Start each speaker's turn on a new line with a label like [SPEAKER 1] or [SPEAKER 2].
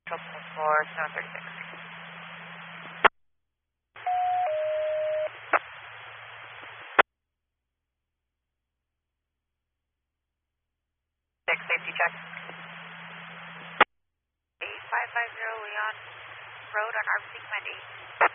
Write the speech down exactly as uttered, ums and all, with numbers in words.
[SPEAKER 1] Couple for seven thirty-six. Six safety check.
[SPEAKER 2] eight five five zero Leon Road on R B C Command eight.